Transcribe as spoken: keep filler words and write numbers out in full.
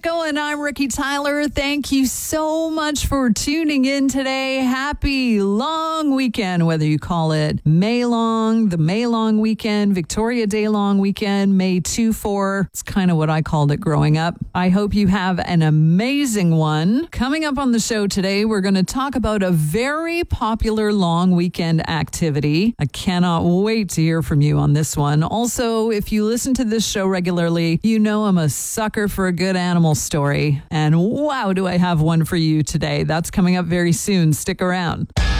going? I'm Ricky Tyler. Thank you so much for tuning in today. Happy long weekend, whether you call it May long, the May long weekend, Victoria Day long weekend, May two four. It's kind of what I called it growing up. I hope you have an amazing one. Coming up on the show today, we're going to talk about a very popular long weekend activity. I cannot wait to hear from you on this one. Also, if you listen to this show regularly, you know I'm a sucker for a good animal story. And wow, do I have one for you today. That's coming up very soon. Stick around.